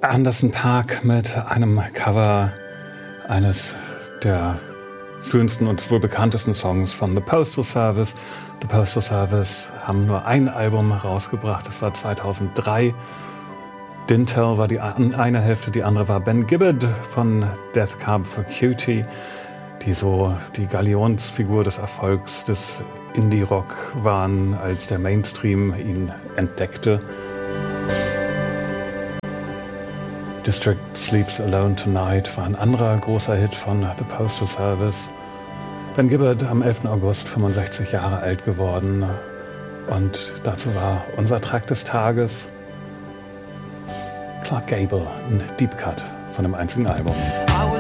Anderson .Paak mit einem Cover eines der schönsten und wohl bekanntesten Songs von The Postal Service. The Postal Service haben nur ein Album rausgebracht, das war 2003. Dintel war die eine Hälfte, die andere war Ben Gibbard von Death Cab for Cutie, die so die Galionsfigur des Erfolgs des Indie-Rock waren, als der Mainstream ihn entdeckte. District Sleeps Alone Tonight war ein anderer großer Hit von The Postal Service. Ben Gibbard am 11. August 65 Jahre alt geworden. Und dazu war unser Track des Tages Clark Gable, ein Deep Cut von einem einzigen Album.